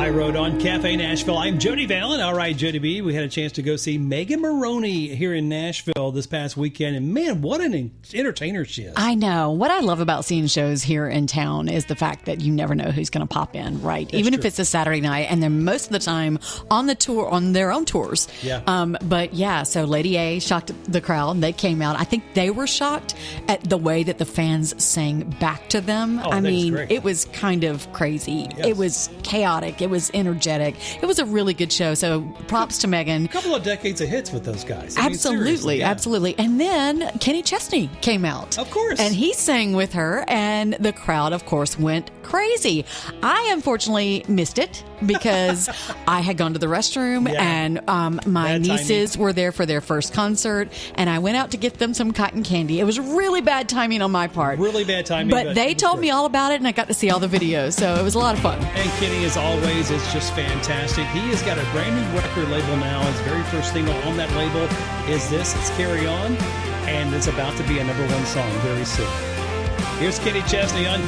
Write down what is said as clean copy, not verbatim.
High Road on Cafe Nashville. I'm Jody Valen. All right, Jody B. We had a chance to go see Megan Moroney here in Nashville this past weekend. And man, what an entertainer she is. I know. What I love about seeing shows here in town is the fact that you never know who's going to pop in, right? That's Even true. if it's a Saturday night, and they're most of the time on the tour, on their own tours. Yeah. But yeah, so Lady A shocked the crowd. They came out. I think they were shocked at the way that the fans sang back to them. Oh, I that is mean, great. it was kind of crazy. Yes. It was chaotic. It was energetic. It was a really good show. So props to Megan. A couple of decades of hits with those guys. I mean, Absolutely, seriously, yeah. absolutely. And then Kenny Chesney came out. Of course. And he sang with her, and the crowd, of course, went crazy. I unfortunately missed it because I had gone to the restroom, Yeah. and my Bad nieces were there for their first concert, and I went out to get them some cotton candy. It was really bad timing on my part. Really bad timing. But they it was told me great. all about it, and I got to see all the videos, so it was a lot of fun. And Kenny, as always, is just fantastic. He has got a brand new record label now. His very first single on that label is this. It's Carry On. And it's about to be a #1 song very soon. Here's Kenny Chesney on